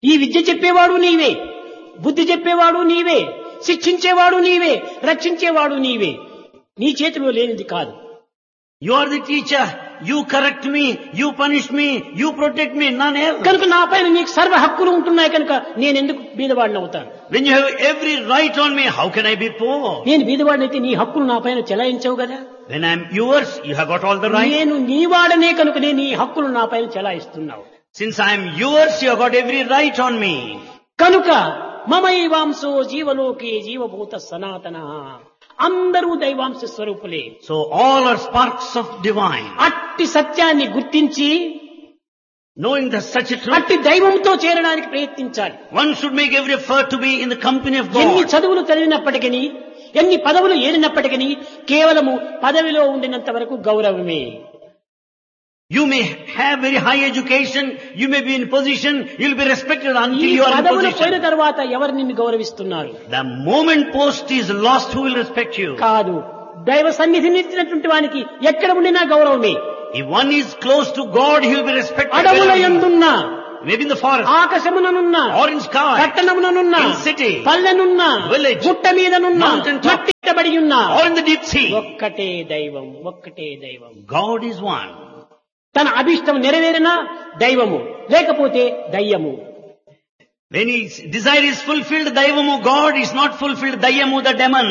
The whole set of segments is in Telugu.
ఈ విద్య చెప్పేవాడు నీవే, బుద్ధి చెప్పేవాడు నీవే, శిక్షించేవాడు నీవే, రక్షించేవాడు నీవే. నీ చేతిలో లేనిది కాదు. You are the teacher. You correct me. You punish me. You protect me. None else. కనుక నా పైన నీకు సర్వ హక్కులు ఉంటున్నాయి కనుక నేను ఎందుకు బీదవాడిని అవుతాను? When you have every right on me, how can I be poor? నేను బీదవాడిని అయితే నీ హక్కులు నా పైన చెలాయించవు కదా. When I am yours, you have got all the right. నేను నీవాడనే కనుక నేను నీ హక్కులు నా పైన చెలాయిస్తున్నావు. Since I am yours, you have got every right on me. కనుక మమైవాంశో జీవలోకే జీవభూత సనాతన, అందరూ దైవాంశ స్వరూపులే. So all are sparks of divine. అట్టి సత్యాన్ని గుర్తించి Knowing that such a truth, అట్టి దైవంతో చేరడానికి ప్రయత్నించాలి. one should make every effort to be in the company of ఎన్ని God. చదువులు చదివినప్పటికీ, ఎన్ని పదవులు ఏలినప్పటికీ కేవలము పదవిలో ఉండినంత వరకు గౌరవమే. You may have very high education, you may be in position, you will be respected ఈ until you are in పదవులు పోయిన position. తర్వాత ఎవరు నిన్ను గౌరవిస్తున్నారు? The moment post is lost, who will respect you? కాదు, దైవ సన్నిధిని ఇచ్చినటువంటి వానికి ఎక్కడ ఉండినా గౌరవమే. If one is close to God, he will be respected. అడవుల wherever he is. యందున్నా, Maybe in the forest, ఆకాశముననున్నా, or in sky, పట్టణముననున్నా, in city, పల్లెనున్నా, village, గుట్ట మీదనున్నా, mountain top, మట్టిబడి ఉన్నా, or in the deep sea. ఒక్కటే దైవం, ఒక్కటే దైవం. God is one. తన అభిష్టం నెరవేరినా దైవము, లేకపోతే దయ్యము. When his desire is fulfilled, Daivamu, God is not fulfilled, Dayamu, the demon.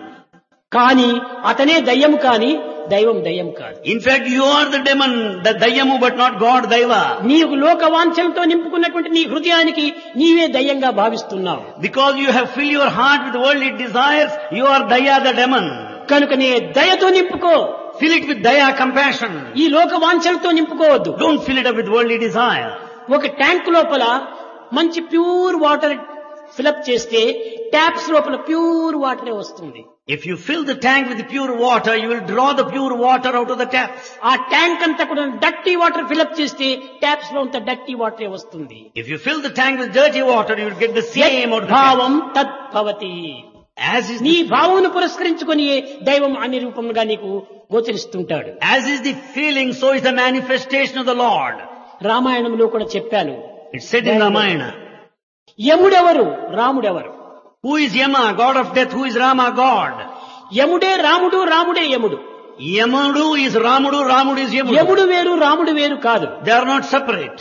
కానీ అతనే దయ్యము, కాని దైవం దయ్యం కాదు. In fact, you are the demon, the Dayamu, but not God, Daiva. నీకు లోక వాంఛలతో నింపుకున్నటువంటి నీ హృదయానికి నీవే దయ్యంగా భావిస్తున్నావు. Because you have filled your heart with worldly desires, you are Daya, the demon. కనుక నీ దయతో నింపుకో. Fill it with Daya, compassion. ఈ లోక వాంఛలతో నింపుకోవద్దు. Don't fill it up with worldly desire. ఒక ట్యాంక్ లోపల మంచి ప్యూర్ వాటర్ ఫిలప్ చేస్తే ట్యాప్స్ లోపల ప్యూర్ వాటరే వస్తుంది. If you fill the tank with pure water, you will draw the pure water out of the taps. ఆ ట్యాంక్ అంతా కూడా డర్టీ వాటర్ ఫిలప్ చేస్తే ట్యాప్స్ లో అంత డర్టీ వాటరే వస్తుంది. If you fill the tank with dirty water, you will get the same out of the భావం tap. తద్భవతి. As is నీ the, భావమును పురస్కరించుకొని దైవం అన్ని రూపంగా నీకు గోచరిస్తుంటాడు. as is the feeling, so is the manifestation of the Lord. రామాయణంలో కూడా చెప్పాను. It's said in Ramayana. యముడెవరు, రాముడెవరు? Who is Yama, God of death? Who is Rama, God? యముడే రాముడు, రాముడే యముడు. Yamudu is Ramudu, Ramudu is Yamudu. యముడు వేరు, రాముడు వేరు కాదు. They are not separate.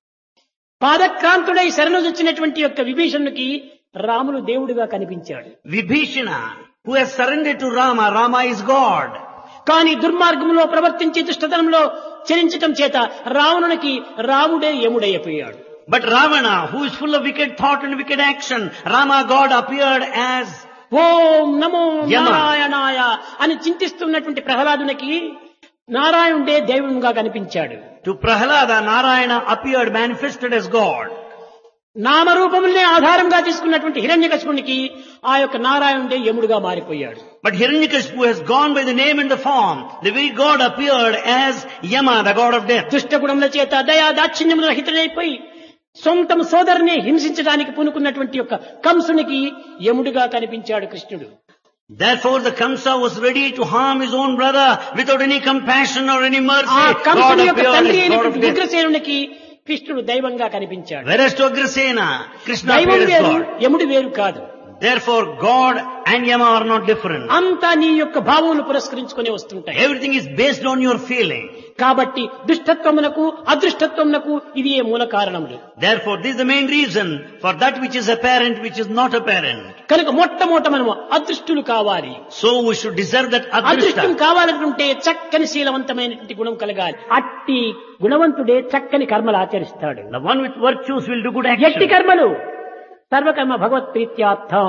పాదక్రాంతుడై శరణొచ్చినటువంటి యొక్క విభీషణునికి రాముడు దేవుడిగా కనిపించాడు. Vibhishana, who has surrendered to Rama, Rama is God. కానీ దుర్మార్గంలో ప్రవర్తించి దుష్టతనంలో చరించటం చేత రావణునికి రాముడే యముడైపోయాడు. But Ravana, who is full of wicked thought and wicked action, Rama, God, appeared as ఓం నమో యమ. నారాయణాయ అని చింతిస్తున్నటువంటి ప్రహ్లాదునికి నారాయణుడే దైవంగా కనిపించాడు. to Prahlada, Narayana appeared, manifested as God. నామరూపములనే ఆధారంగా తీసుకున్నటువంటి హిరణ్యకశిపునికి ఆ యొక్క నారాయణుడే యముడుగా మారిపోయాడు. But Hiranyakashipu has gone by the name and the form. The very God appeared as Yama, the God of death. దుష్ట గుణముల చేత దయా దాక్షిణ్యముల రహితుడైపోయి సొంతం సోదరుని హింసించడానికి పూనుకున్నటువంటి యొక్క కంసునికి యముడిగా కనిపించాడు కృష్ణుడు. Therefore the Kamsa was ready to harm his own brother without any compassion or any mercy. ఆ God కంసుని యొక్క appeared తండ్రి as God of అయినటువంటి death. ఉగ్రసేనునికి కృష్ణుడు దైవంగా కనిపించాడు. Whereas to Agrasena, Krishna దైవం appeared as వేరు, God. యముడు వేరు కాదు. Therefore God and Yama are not different. అంతా నీ యొక్క భావమును పురస్కరించుకొని వస్తుంటాయి. Everything is based on your feeling. కాబట్టి దుష్టత్వమునకు అదృష్టత్వమునకు ఇది ఏ మూల కారణములు. Therefore this is the main reason for that which is apparent, which is not apparent. కనుక మొట్టమొదట మనము అదృష్టులు కావాలి. So we should deserve that అదృష్టం adrishta. కావాలనుకుంటే చక్కని శీలవంతమైనటువంటి గుణం కలగాలి. అట్టి గుణవంతుడే చక్కని కర్మలు ఆచరిస్తాడు. The one with virtues will do good ఎట్టి action. కర్మలు సర్వకర్మ భగవత్ ప్రీత్యార్థం.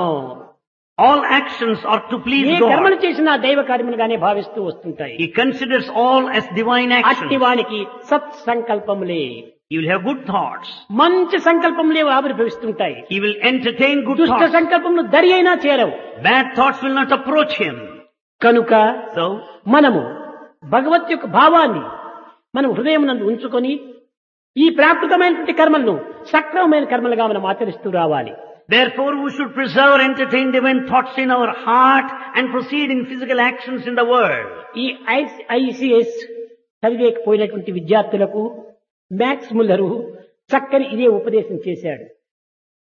All actions are to A please కర్మలు God. చేసినా దైవ కార్యములుగానే భావిస్తూ వస్తుంటాయి. He considers all as divine అట్టి actions. వానికి సత్ సంకల్పములే, He will have good thoughts. మంచి సంకల్పములే ఆవిర్భవిస్తుంటాయి. He will entertain good దుష్ట thoughts. సంకల్పములు దరి అయినా చేరవు. Bad thoughts will not approach him. కనుక So మనము భగవత్ యొక్క భావాన్ని మనం హృదయం నందు ఉంచుకొని ఈ ప్రాకృతమైనటువంటి కర్మలను సక్రమమైన కర్మలుగా మనం ఆచరిస్తూ రావాలి. therefore we should preserve or entertain divine thoughts in our heart and proceed in physical actions in the world. ఈ ఐసిఎస్ చదివేకపోయినటువంటి విద్యార్థులకు మ్యాక్స్ ముల్లరు చక్కని ఇదే ఉపదేశం చేశాడు.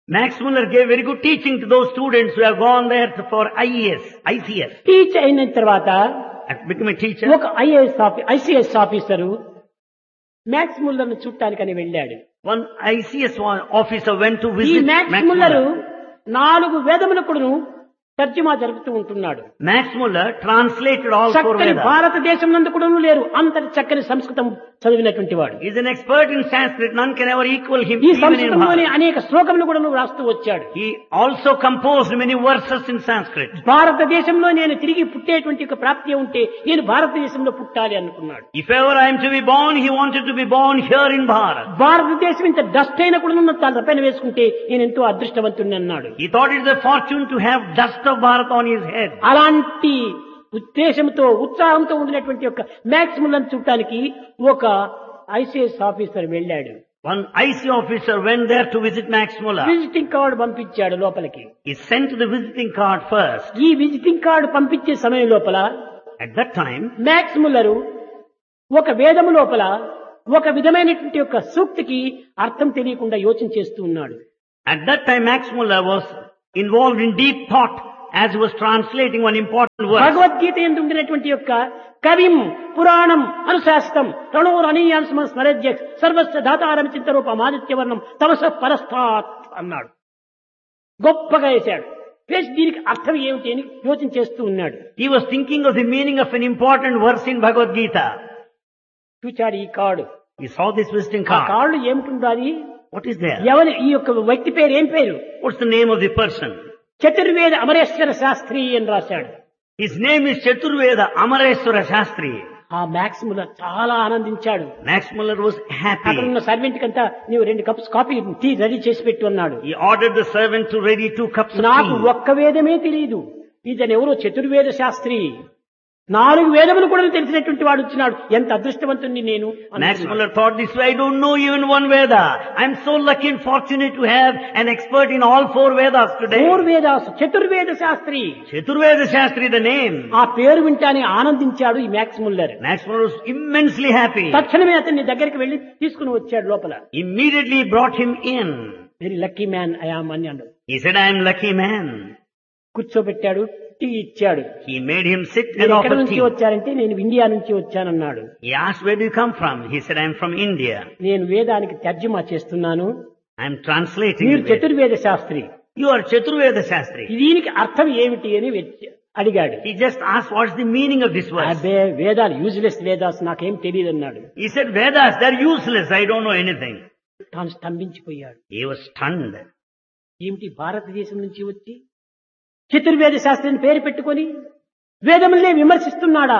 Max Muller gave very good teaching to those students who have gone there for ICS. Teach అయిన తర్వాత Become a teacher. ఒక ఐసీఎస్ ఆఫీసరు మ్యాక్స్ ముల్లర్ ను చూడటానికని వెళ్ళాడు. One ICS officer went to ఈ visit max Max Muller Muller. 4 వేదములకును తర్జుమా జరుపుతూ ఉంటున్నాడు. Max Muller translated all 4 చక్కని Vedas. భారతదేశం నందు కూడా లేరు అంతటి చక్కని సంస్కృతం చదివినటువంటి వాడు. He is an expert in Sanskrit. None can ever equal him ఈ even in సంస్కృతంలోని Bharat. అనేక శ్లోకములు కూడా రాస్తూ వచ్చాడు. He also composed many verses in Sanskrit. భారతదేశంలో నేను తిరిగి పుట్టేటువంటి ఒక ప్రాప్తి ఉంటే నేను భారతదేశంలో పుట్టాలి అనుకున్నాడు. If ever I am to be born, he wanted to be born here in Bharat. భారతదేశం ఇంత డస్ట్ అయినా కూడా తన పైన వేసుకుంటే నేను ఎంతో అదృష్టవంతుడిని అన్నాడు. He thought it is a fortune to have dust of Bharat on his head. అలాంటి ఉద్దేశంతో ఉత్సాహంతో ఉండినటువంటి ఒక మ్యాక్స్ ముల్లర్ చూడటానికి ఒక ఐసీఎస్ ఆఫీసర్ వెళ్ళాడు. One IC officer went there to visit Max Muller. Visiting card పంపించాడు లోపలికి. He sent the visiting card first. ఈ విజిటింగ్ కార్డు పంపించే సమయం లోపల At that time, max Muller ఒక వేదము లోపల ఒక విధమైనటువంటి ఒక సూక్తికి అర్థం తెలియకుండా యోచన చేస్తూ ఉన్నాడు. At that time, Max Muller was involved in deep thought as he was translating one important verse. Bhagavad Gita యందు ఉండినటువంటి యొక్క కవిం పురాణం అనుశాస్త్రం రణోరణీయాంశమ స్మరజ్య సర్వస్వ దాతారం చింతరూపం ఆదిత్యవర్ణం తమస పరస్థాత్ అన్నాడు. గొప్పగా వేశాడు. వేసి దీనికి అర్థం ఏమిటి అని యోచన చేస్తూ ఉన్నాడు. He was thinking of the meaning of an important verse in Bhagavad Gita. చూచాడు ఈ card. He saw this visiting ఆ card. కార్డు ఏమిటి? What is there? ఎవరి ఈ యొక్క వ్యక్తి పేరు ఏం పేరు? What's the name of the person? చతుర్వేద Amareswara Sastry అని రాశాడు. His name is Chaturveda Amareshwara Shastri. ఆ మ్యాక్స్ ముల్లర్ చాలా ఆనందించాడు. Max Muller was happy. అక్కడ ఉన్న సర్వెంట్ కంతా నీవు 2 కప్స్ కాఫీ టీ రెడీ చేసి పెట్టు అన్నాడు. He ordered the servant to ready 2 cups of నాకు tea. ఒక్క వేదమే తెలియదు, ఇతను ఎవరో చతుర్వేద శాస్త్రి, 4 వేదములు కూడా తెలిసినటువంటి వాడు వచ్చినాడు, ఎంత అదృష్టవంతుణ్ణి నేను Max అనుకున్నాడు. Muller thought this way, I don't know even one Veda. I'm so lucky and fortunate to have an expert in all 4 Vedas today. 4 Vedas చతుర్వేద Sastry. Chaturveda Shastri, the name. ఆ పేరు వింటానే ఆనందించాడు ఈ max Muller. Max Muller was immensely happy. తక్షణమే అతన్ని దగ్గరికి వెళ్లి తీసుకుని వచ్చాడు లోపల. Immediately brought him in. Very lucky man I am అని అన్నాడు. He said, I am lucky man. కూర్చోబెట్టాడు, టీ ఇచ్చాడు. He made him sit and మీరు ఎక్కడి offer నుంచి tea. వచ్చారంటే నేను ఇండియా నుంచి వచ్చానన్నాడు. He asked, where do you come from? He said, I am from India. నేను వేదానికి తర్జుమా చేస్తున్నాను, I am translating. మీరు the Veda. చతుర్వేద Sastry, You are Chaturveda Shastri. దీనికి అర్థం ఏమిటి అని అడిగాడు. He just asked, what's the meaning of this verse? అబ్బే వేదాలు యూజ్లెస్ వేదాస్ నాకేం తెలియదు అన్నాడు. He said, Vedas, they're useless. I don't know anything. తాను స్తంభించిపోయాడు. He was stunned. ఏమిటి భారతదేశం నుంచి వచ్చి చతుర్వేద శాస్త్రిని పేరు పెట్టుకొని వేదములనే విమర్శిస్తున్నాడా?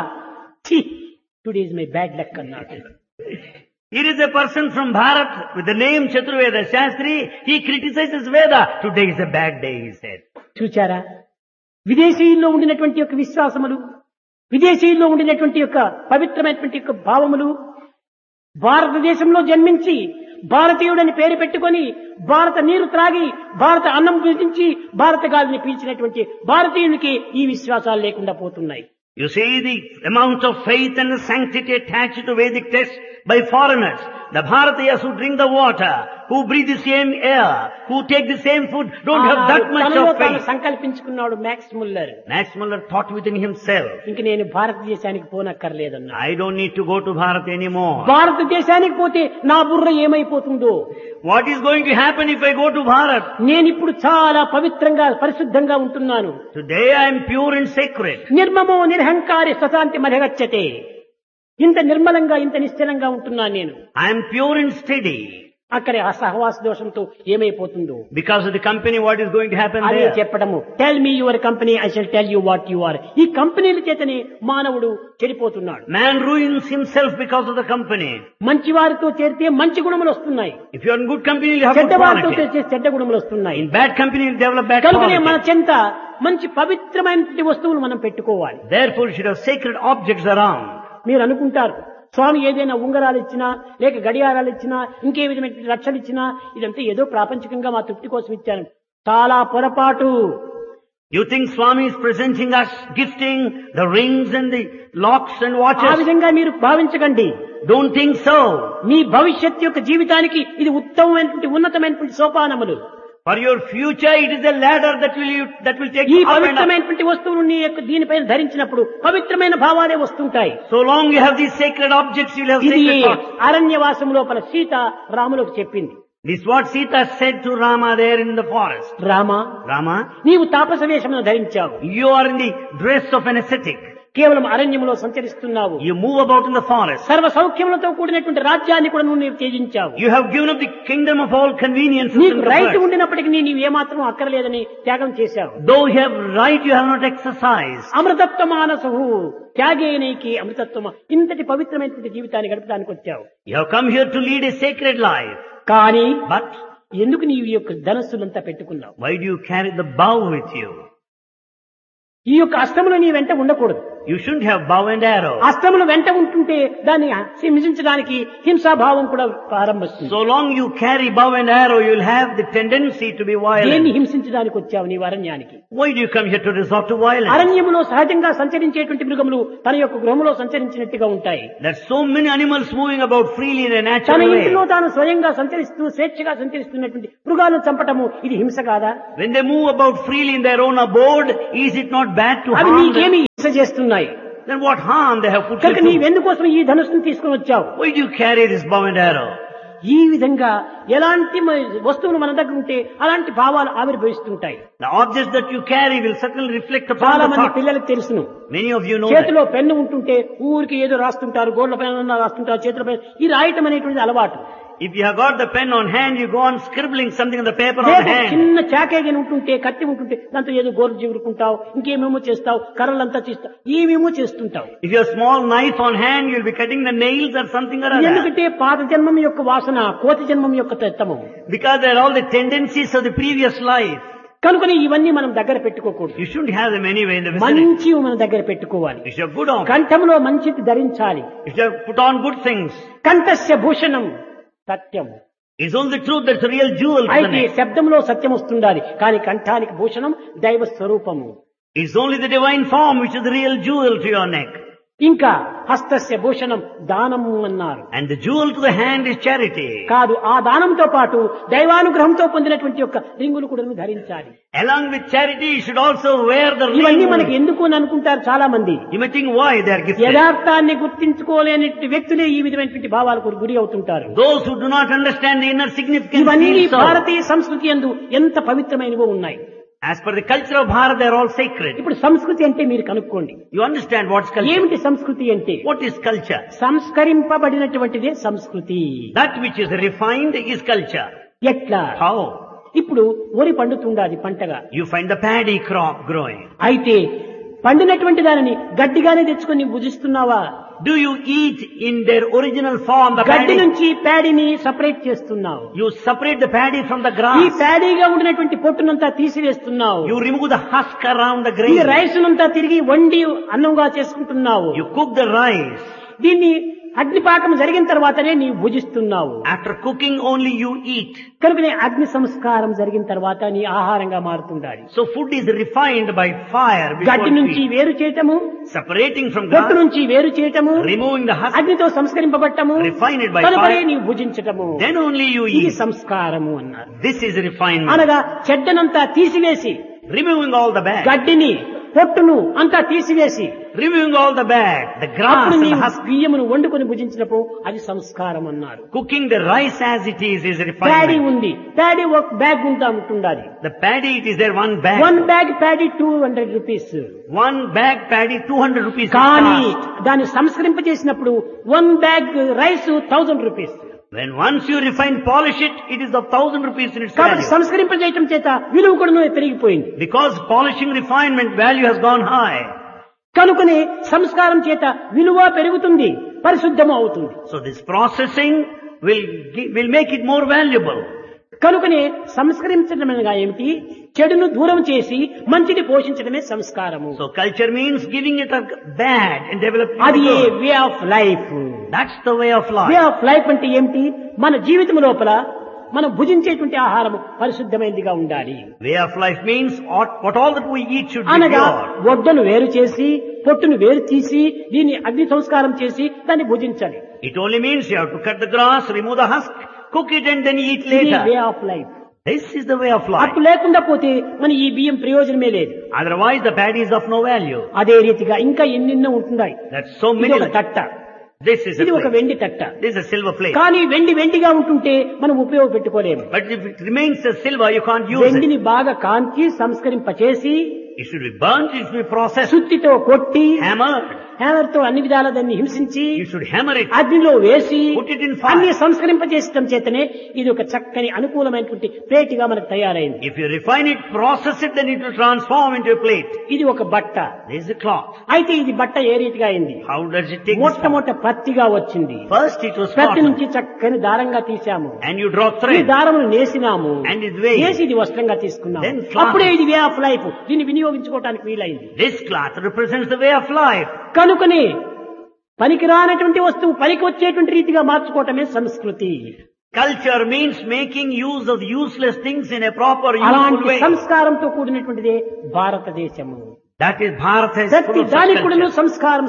Today is my bad luck అన్నాడు. Here is a person from Bharat with the name Chaturveda Shastri. He criticizes Veda. Today is a bad day, he said. చూచారా, విదేశీయుల్లో ఉండినటువంటి యొక్క విశ్వాసములు, విదేశీయుల్లో ఉండినటువంటి యొక్క పవిత్రమైనటువంటి యొక్క భావములు భారతదేశంలో జన్మించి భారతీయుడని పేరు పెట్టుకొని భారత నీరు త్రాగి భారత అన్నం భుజించి భారత గాలిని పీల్చినటువంటి భారతీయునికి ఈ విశ్వాసాలు లేకుండా పోతున్నాయి. You see the amount of faith and the sanctity attached to Vedic texts by foreigners. The Bharatiyas who drink the water, who breathe the same air, who take the same food, don't have that much తనలో of తాను faith. సంకల్పించుకున్నాడు max Muller. Max Muller thought within himself, ఇంక నేను భారతదేశానికి పోనక్కర్లేదన్నా. I don't need to go to Bharat anymore. భారతదేశానికి పోతే నా బుర్ర ఏమైపోతుందో, What is going to happen if I go to Bharat? నేను ఇప్పుడు చాలా పవిత్రంగా పరిశుద్ధంగా ఉంటున్నాను. Today I am pure and sacred. నిర్మమో నిరహంకారి స్వశాంతి మరగచ్చతే, ఇంత నిర్మలంగా ఇంత నిశ్చలంగా ఉంటున్నాను నేను. I am pure and steady. అక్కడ ఆ సహవాస దోషంతో ఏమైపోతుందో Because of the company, what is going to happen అదే there? చెప్పడము. Tell me your company, I shall tell you what you are. ఈ కంపెనీల చేతనే మానవుడు చెడిపోతున్నాడు. Man ruins himself because of the company. మంచి వారితో చేరితే మంచి గుణములు వస్తున్నాయి, If you are in good company, you have చెడ్డ good వారితో quality. చేస్తే చెడ్డ గుణములు వస్తున్నాయి. In bad company, you develop bad కనుకనే మన quality. చెంత మంచి పవిత్రమైనటువంటి వస్తువులు మనం పెట్టుకోవాలి. Therefore, you should have sacred objects around. మీరు అనుకుంటారు స్వామి ఏదైనా ఉంగరాలు ఇచ్చినా లేక గడియారాలు ఇచ్చినా ఇంకే విధమైన రక్షలు ఇచ్చినా ఇదంతా ఏదో ప్రాపంచికంగా మా తృప్తి కోసం ఇచ్చాను. చాలా పొరపాటు. You think Swami is presenting us, gifting the rings and the locks and ఆ watches? విధంగా మీరు భావించకండి. Don't think so. మీ భవిష్యత్ యొక్క జీవితానికి ఇది ఉత్తమమైనటువంటి ఉన్నతమైనటువంటి సోపానములు. For your future, it is a ladder that will take ఈ you up and up. పవిత్రమైనటువంటి వస్తువులు నీ యొక్క దీనిపైన ధరించినప్పుడు పవిత్రమైన భావాలే వస్తుంటాయి. So long you have these sacred objects, you will have ఇది sacred thoughts. అరణ్యవాసం లోపల సీత రాములకు చెప్పింది. This is what Sita said to Rama there in the forest. Rama, Rama, నీవు తాపస వేషమును ధరించావు, you are in the dress of an ascetic. కేవలం అరణ్యములో సంచరిస్తున్నావు, You move about in the forest. సర్వ సౌఖ్యములతో కూడినటువంటి రాజ్యాన్ని కూడా నువ్వు త్యజించావు. You have given up the kingdom of all conveniences నీకు in the రైట్ world. ఉండినప్పటికీ నీవు ఏమాత్రం అక్కర్లేదని త్యాగం చేశావు. Though you have right, you have not exercised. అమృతత్వ మానసు త్యాగేనైకి అమృతత్వమ, ఇంతటి పవిత్రమైనటువంటి జీవితాన్ని గడపడానికి వచ్చావు. You have come here to lead a sacred life. కానీ But ఎందుకు నీవు ఈ యొక్క ధనస్సులంతా పెట్టుకున్నావు? why do you carry the bow with you? ఈ యొక్క అష్టములు నీ వెంట ఉండకూడదు. You shouldn't have bow and arrow. అష్టములు వెంట ఉంటుంటే దాన్ని హింసించడానికి హింసాభావం కూడా ప్రారంభిస్తుంది. So long you carry bow and arrow, you will have the tendency to be దేన్ని violent. హింసించడానికి వచ్చావు నీవు అరణ్యానికి? Why do you come here to resort to violence? అరణ్యములో సహజంగా సంచరించేటువంటి మృగములు తన యొక్క గృహములో సంచరించినట్టుగా ఉంటాయి. There's so many animals moving about freely in a తన natural ఇంటిలో way. తాను స్వయంగా సంచరిస్తూ స్వేచ్ఛగా సంచరిస్తున్నటువంటి మృగాలను చంపటము ఇది హింస కాదా? When they move about freely in their own abode, is it not bad to అవి harm them? నీకేమి హింస చేస్తున్నాయి? Then what harm they have put you కనుక to? నీవెందుకోసం ఈ ధనుస్సును తీసుకుని వచ్చావు? Why do you carry this bow and arrow? ఈ విధంగా ఎలాంటి వస్తువులు మన దగ్గర ఉంటే అలాంటి భావాలు ఆవిర్భవిస్తుంటాయి. The objects that you carry will certainly reflect upon చాలా the మంది thought. పిల్లలకు తెలుసును, Many of you know that. చేతిలో పెన్ను ఉంటుంటే ఊరికి ఏదో రాస్తుంటారు, గోడ్ల పైన రాస్తుంటారు, చేతుల పైన ఈ రాయటం అనేటువంటిది అలవాటు. If you have got the pen on hand, you go on scribbling something on the paper on లేదు, hand. చిన్న చాకేగిన ఉంటుంటే, కత్తి ఉంటుంటే దాంతో ఏదో గోర్లు జీవురుకుంటావు, ఇంకేమేమో చేస్తావు, కర్రలంతా చేస్తావు, ఏమేమో చేస్తుంటావు. If you have a small knife on hand, you'll be cutting the nails or something or other. ఎందుకంటే పాత జన్మం యొక్క వాసన, కోతి జన్మం యొక్క తత్వము. Because they are all the tendencies of the previous life. కనుకని ఇవన్నీ మనం దగ్గర పెట్టుకోకూడదు. You shouldn't have them anyway in the vicinity. మంచి మన దగ్గర పెట్టుకోవాలి. You should have good on. కంఠంలో మంచిది ధరించాలి. You should have put on good things. కంఠస్య Bhushanam Satyam. It's only the truth that's a real jewel to the అయితే neck. శబ్దంలో సత్యం వస్తుండాలి, కానీ కంఠానికి భూషణం దైవ స్వరూపము. It's only the divine form which is the real jewel to your neck. ఇంకా హస్తస్య భూషణం దానము అన్నారు. And the jewel to the hand is charity. కాదు, ఆ దానంతో పాటు దైవానుగ్రహంతో పొందినటువంటి యొక్క రింగులు కూడా ధరించాలి. Along with charity, you should also wear the ఇవన్నీ మనకి ring. ఎందుకు అని అనుకుంటారు చాలా మంది. You may think why they are gifted. యథార్థాన్ని గుర్తించుకోలేని వ్యక్తులే ఈ విధమైనటువంటి భావాలకు గురి అవుతుంటారు. Those who do not understand the inner significance ఇవన్నీ feel so. భారతీయ సంస్కృతి యందు ఎంత పవిత్రమైనవో ఉన్నాయి. As per the culture of Bharat, they are all sacred. ఇప్పుడు సంస్కృతి అంటే మీరు కనుక్కోండి, You understand what's culture? ఏమిటి సంస్కృతి అంటే? What is culture? సంస్కరింపబడినటువంటిదే సంస్కృతి. That which is refined is culture. ఎట్లా? How? ఇప్పుడు వరి పండుతుండాది పంటగా, You find the paddy crop growing. అయితే పండినటువంటి దానిని గడ్డిగానే తెచ్చుకొని భుజిస్తున్నావా? Do you eat in their original form the గడ్డి paddy? నుంచి ప్యాడీని సపరేట్ చేస్తున్నావు. You separate the paddy from the ఈ grass. ప్యాడీగా ఉండినటువంటి పొట్టునంతా తీసివేస్తున్నావు. You remove the husk around the ఈ grain. రైసునంతా తిరిగి వండి అన్నంగా చేసుకుంటున్నావు. You cook the rice. దీన్ని అగ్నిపాకం జరిగిన తర్వాతనే నీవు భుజిస్తున్నావు. After cooking only you eat. కనుకనే అగ్ని సంస్కారం జరిగిన తర్వాత నీ ఆహారంగా మారుతుండాలి. So food is refined by fire before గడ్డి నుంచి eat. వేరు చేయటము, Separating from పొట్టు grass, నుంచి వేరు చేయటము, removing the husk, అగ్నితో సంస్కరింపబట్టము, refine it by తదుపరి fire. నీవు భుజించటము. Then only you ఇది eat. సంస్కారము అన్నారు. This is refinement. అనగా చెడ్డనంతా తీసివేసి, Removing all the bad. గడ్డిని పొట్టును అంతా తీసివేసి, Removing all the bad. The grass అప్పుడు and the నీవు husk. బియ్యమును వండుకొని భుజించినప్పుడు అది సంస్కారం అన్నారు. Cooking the rice as it is paddy refinement. ఉంది, ప్యాడీ ఒక బ్యాగ్ ఉంటుండాలి. The paddy, it is there one bag. One bag paddy 200 rupees. One bag paddy, 200 rupees. కానీ cost. దాన్ని సంస్కరింప చేసినప్పుడు one bag rice 1000 rupees. When once you refine, polish it, it is of 1000 rupees in its కాబట్టి value. సంస్కరింప చేయటం చేత విలువ కూడా పెరిగిపోయింది. Because polishing refinement value has gone high. కనుకనే సంస్కారం చేత విలువ పెరుగుతుంది, పరిశుద్ధము అవుతుంది. So this processing will make it more valuable. కనుకనే సంస్కరించడం అనగా ఏమిటి? చెడును దూరం చేసి మంచిని పోషించడమే సంస్కారము. So culture means giving it a bad and developing అది it good. Way of life. That's the way of way life. Of life అంటే ఏమిటి? మన జీవితం లోపల మనం భుజించేటువంటి ఆహారము పరిశుద్ధమైనదిగా ఉండాలి. Way of life means what all that we eat should be అనగా pure. వడ్డను వేరు చేసి, పొట్టును వేరు తీసి, దీన్ని అగ్ని సంస్కారం చేసి దాన్ని భుజించాలి. It only means you have to cut the grass, remove the husk, cook it and then eat ఇది later. Way of life. This is the way of life. అట్టు లేకుండా పోతే మన ఈ బియ్యం ప్రయోజనమే లేదు. Otherwise the paddy is of no value. అదే రీతిగా ఇంకా ఎన్నెన్నో ఉంటున్నాయి. That's so ఇది many. ఒక తట్ట, This is a ఇది ఒక plate. వెండి తట్ట. This is a silver plate. కానీ వెండిగా ఉంటుంటే మనం ఉపయోగపెట్టుకోలేము. But if it remains a silver, you can't use it. వెండిని బాగా కాంచి సంస్కరింపచేసి It should be burnt, it should be processed, సుత్తితో కొట్టి hammered. హ్యామర్ తో అన్ని విధాల దాన్ని హింసించి You should hammer it. అగ్నిలో వేసి Put it in fire. అన్ని సంస్కరింపజేయడం చేతనే ఇది ఒక చక్కని అనుకూలమైనటువంటి ప్లేట్ గా మనకు తయారైంది. If you refine it, process it, then it will transform into a plate. ఇది ఒక బట్ట. This is a cloth. అయితే ఇది బట్ట ఏ రీతిగా అయింది? How does it take this form? మొట్టమొదట పత్తిగా వచ్చింది. First it was ప్రతి cotton, నుంచి చక్కని దారంగా తీసాము. and you draw ఈ thread, దారమును నేసినాము. and it's weighed. వేసి ఇది వస్త్రంగా తీసుకున్నాము. Then cloth. అప్పుడే ఇది వే ఆఫ్ లైఫ్. దీన్ని వినియోగించుకోవడానికి వీలైంది. This cloth represents the way of life. కనుకనే పనికిరానటువంటి వస్తువు పనికి వచ్చేటువంటి రీతిగా మార్చుకోవటమే సంస్కృతి. Culture means making use of useless things in a proper, useful అలాంటి way. సంస్కారంతో కూడినటువంటిదే భారతదేశము. That is Bharata is ప్రతి full of such దానికి కూడాను culture.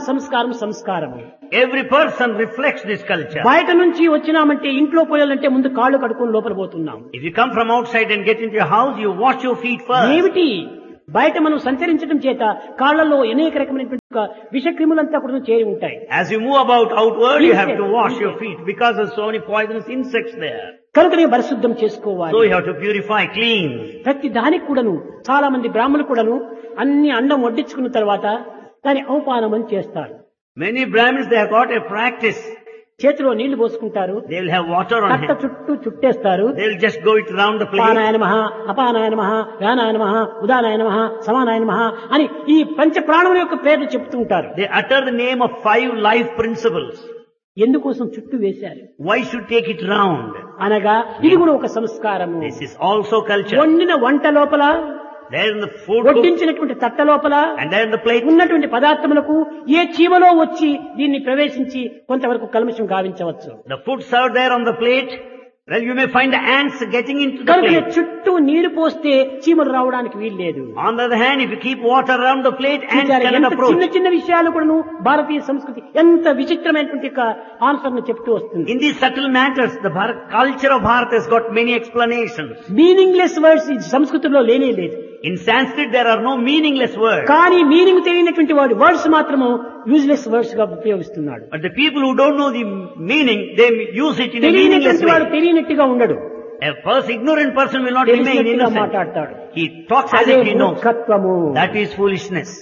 సంస్కారము. Every person reflects this culture. బయట నుంచి వచ్చినామంటే ఇంట్లో పోయాలంటే ముందు కాళ్ళు కడుక్కొని లోపల పోతున్నాం. If you come from outside and get into your house, you wash your feet first. ఏమిటి బయట మనం సంచరించడం చేత కాళ్లలో అనేక రకమైనటువంటి విషక్రిములంతా కూడా చేరి ఉంటాయి. As you move about outward, you have to wash your feet because there's so many poisonous insects there. కనుకనే పరిశుద్ధం చేసుకోవాలి. So you have to purify, clean. ప్రతి దానికి కూడాను చాలా మంది బ్రాహ్మణులు కూడాను అన్ని అండం వడ్డించుకున్న తర్వాత దాని అవపానం అని చేస్తారు. Many Brahmins, they have got a practice. చేతిలో నీళ్లు పోసుకుంటారు. They will have water on కట్ట hand. చుట్టూ చుట్టేస్తారు. They will just go it around the plate. అపానాయ నమః, అపానాయ నమః, వ్యానాయ నమః, ఉదానాయ నమః, సమానాయ నమః అని ఈ పంచ ప్రాణముల యొక్క పేర్లు చెప్తూ ఉంటారు. They utter the name of 5 life principles. ఎందుకోసం చుట్టూ వేశారు? Why should take it round? అనగా ఇది కూడా ఒక సంస్కారము. This is also culture. వండిన వంట లోపల, There in the food cooked, వడ్డించినటువంటి తట్ట లోపల and there in the plate, ఉన్నటువంటి పదార్థములకు ఏ చీమలో వచ్చి దీన్ని ప్రవేశించి కొంతవరకు కల్మషం గావించవచ్చు. the food served there on the plate, well, you may find the ants getting into the కనుక plate. చుట్టూ నీరు పోస్తే చీమలు రావడానికి వీల్లేదు. On the other hand, if you keep water around the plate, ants చూచారా, cannot ఎంత approach. చిన్న చిన్న విషయాలు కూడాను భారతీయ సంస్కృతి ఎంత విచిత్రమైనటువంటి యొక్క ఆన్సర్ ను చెప్తూ వస్తుంది. In these subtle matters, the culture of Bharata has got many explanations. Meaningless words సంస్కృతిలో లేనే లేదు. In Sanskrit, there are no meaningless words. కానీ మీనింగ్ తెలియనటువంటి వాడు వర్డ్స్ మాత్రము యూజ్లెస్ వర్డ్స్ గా ఉపయోగిస్తున్నాడు. But the people who don't know the meaning, they use it in a meaningless తెలియనటువంటి వాడు way. తెలియనట్టుగా ఉండడు. Ignorant person will not remain తెలిసినట్టుగా innocent. మాట్లాడతాడు. He talks as అదే if he knows. మూర్ఖత్వము. That is foolishness.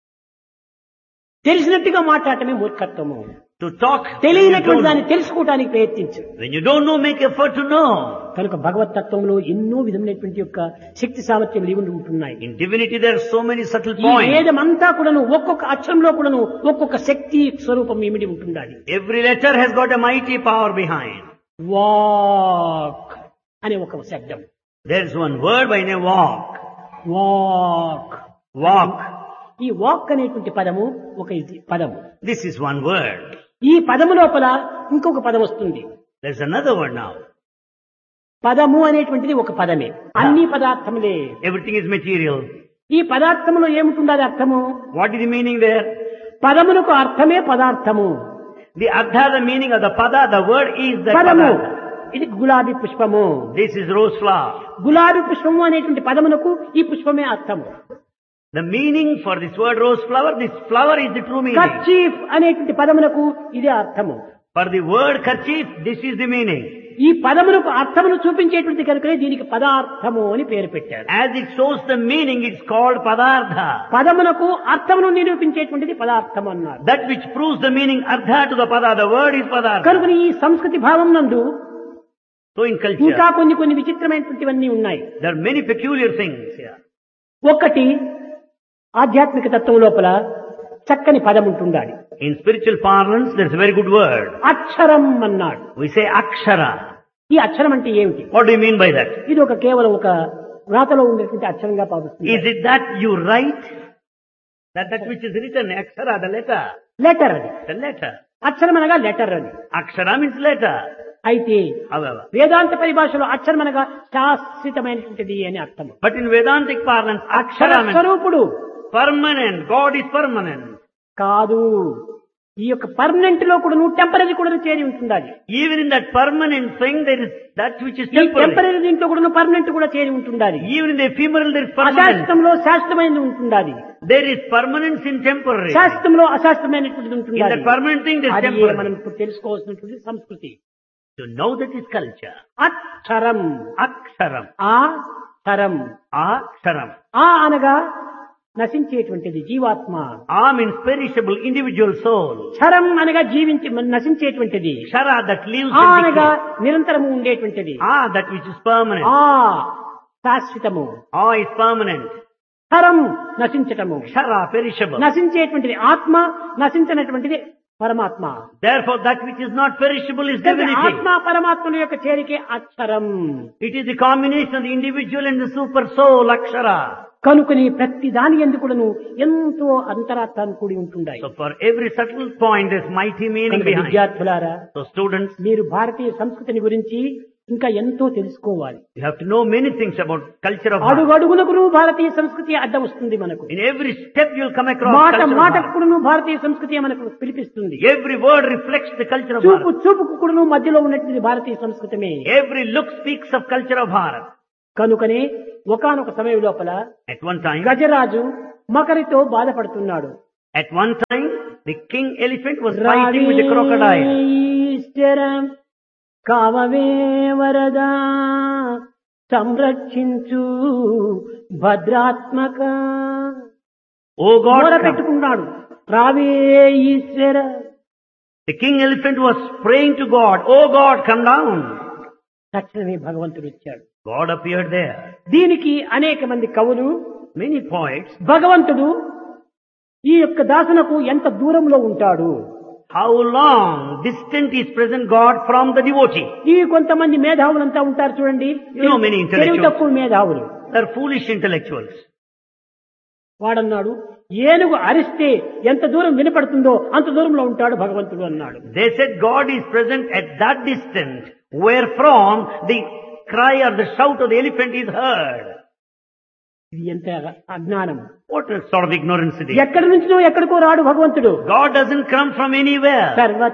తెలిసినట్టుగా మాట్లాడటమే మూర్ఖత్వము. To talk when you తెలియనటువంటి don't దాన్ని know. తెలుసుకోవడానికి ప్రయత్నించు. When you don't know, make effort to know. కనుక భగవత్ తత్వంలో ఎన్నో విధమైనటువంటి యొక్క శక్తి సామర్థ్యం ఇవి ఉంటున్నాయి. In divinity, there are so many subtle ఈ points. వేదమంతా కూడాను ఒక్కొక్క అక్షరంలో కూడాను ఒక్కొక్క శక్తి స్వరూపం ఇమిడి ఉంటుండాలి. Every letter has got a mighty power behind. Walk అనే ఒక శబ్దం. There is one word by name walk. Walk. Walk. ఈ వాక్ అనేటువంటి పదము ఒక పదము. This is one word. ఈ పదము లోపల ఇంకొక పదం వస్తుంది. There's another word now. పదము అనేటువంటిది ఒక పదమే. అన్ని పదార్థములే. Everything is material. ఈ పదార్థములో ఏముంటుండాలి అర్థము? What is the meaning there? పదమునకు అర్థమే పదార్థము. The artha, the meaning of the pada, the word is the పదము pada. ఇది గులాబీ పుష్పము. This is rose flower. గులాబీ పుష్పము అనేటువంటి పదమునకు ఈ పుష్పమే అర్థము. The meaning for this word rose flower, this flower is the true meaning. Kerchief అనేటువంటి పదమునకు ఇదే అర్థము. For the word kerchief, this is the meaning. ఈ పదమునకు అర్థమును చూపించేటువంటి కనుకనే దీనికి పదార్థము అని పేరు పెట్టారు. As it shows the meaning, it's called padartha. పదమునకు అర్థమును నిరూపించేటువంటిది పదార్థం అన్నారు. That which proves the meaning artha to the pada, the word is padartha. కనుక ఈ సంస్కృతి భావం నందు So in ఇంకా culture, కొన్ని విచిత్రమైనటువంటివన్నీ ఉన్నాయి. there are many peculiar things here. ఒకటి ఆధ్యాత్మిక తత్వం లోపల చక్కని పదం ఉంటుండాలి. In spiritual parlance, there's a very good word. అక్షరం అన్నాడు. We say akshara. ఈ అక్షరం అంటే ఏమిటి? What do you mean by that? ఇది ఒక కేవలం ఒక వ్రాతలో ఉండేటువంటి అక్షరంగా భావిస్తుంది. Is it that you write? That which is written, akshara, the letter. Letter అది. The letter. అక్షరం అనగా లెటర్ అది. Akshara means letter. అయితే However, వేదాంత పరిభాషలో అక్షరం అనగా శాశ్వతమైనటువంటిది అని అర్థం. but in Vedantic parlance, Akshara akshara means స్వరూపుడు permanent. God is permanent. కాదు. ఈ యొక్క పర్మనెంట్ లో కూడా టెంపరీ కూడా చేరి ఉంటుంది అది. Even in that permanent thing, there is that which is ఈ temporary. టెంపరీ దీంట్లో కూడా పర్మనెంట్ కూడా చేరి ఉంటుంది అది. Even in the ephemeral, there is permanent. అశాశ్వతంలో శాశ్వతమైనది ఉంటుంది అది. There is permanence in temporary. శాశ్వతంలో అశాశ్వతమైనటువంటిది ఉంటుంది In అది. that permanent thing, there is అది temporary. మనం ఇప్పుడు తెలుసుకోవాల్సినటువంటి సంస్కృతి. To know that is culture. అక్షరం. Aksharam. ఆ క్షరం. Aksharam. ఆ అనగా నశించేటువంటిది జీవాత్మ. A means perishable individual soul. క్షరం అనగా నశించేటువంటిది. Kshara that lives ఆ and అనగా decays. నిరంతరము ఉండేటువంటిది. That which is permanent. ఆ శాశ్వతము. Is permanent. క్షరం నశించటము. Kshara perishable. నశించేటువంటిది ఆత్మ, నశించినటువంటిది పరమాత్మ. Therefore, that which is not perishable is divinity. ఆత్మ పరమాత్మల యొక్క చేరికే అక్షరం. It is the combination of the individual and the super soul, Akshara. కనుకని ప్రతి దాని యందు కూడాను ఎంతో అంతరార్థాన్ని కూడి ఉంటున్నాయి. So for every subtle point, there's mighty meaning కనుక behind. విద్యార్థులారా, So students, మీరు భారతీయ సంస్కృతిని గురించి ఇంకా ఎంతో తెలుసుకోవాలి. you have to know many things about culture of Bharat. అడుగడుగునకును భారతీయ సంస్కృతి అడ్డం వస్తుంది మనకు. In every step you'll come across మాట culture of మాటకు Bharat. కూడాను భారతీయ సంస్కృతి మనకు పిలిపిస్తుంది. Every word reflects the culture of చూపు Bharat. చూపుకు కూడాను మధ్యలో ఉన్నటువంటి భారతీయ సంస్కృతమే. Every look speaks of culture of Bharat. కనుకనే ఒకానొక సమయం లోపల At one time, గజరాజు మకరితో బాధపడుతున్నాడు. at one time, the king elephant was fighting with the crocodile. ఈశ్వరం కామవే వరదా సంరక్షించు భద్రాత్మక. Oh God, come. పెట్టుకున్నాడు. రావే ఈశ్వర. The king elephant was praying to God, oh God, come down. తక్షణమే భగవంతుడు వచ్చాడు. God appeared there. దీనికి అనేక మంది కవులు, Many poets, భగవంతుడు ఈ యొక్క దాసునకు ఎంత దూరంలో ఉంటాడు, how long distant is present God from the devotee. ఈ కొంతమంది మేధావులంతా ఉంటారు చూడండి, You know many intellectuals. తెలివి తక్కువ మేధావులు. They're foolish intellectuals. వాడన్నాడు, ఏనుగు అరిస్తే ఎంత దూరం వినపడుతుందో అంత దూరంలో ఉంటాడు భగవంతుడు అన్నాడు. They said God is present at that distance wherefrom the cry or the shout of the elephant is heard. ఇది ఎంత అజ్ఞానం. What a sort of ignorance it is. ఎక్కడి నుంచినో ఎక్కడికో రాడు భగవంతుడు. God doesn't come from anywhere. సర్వ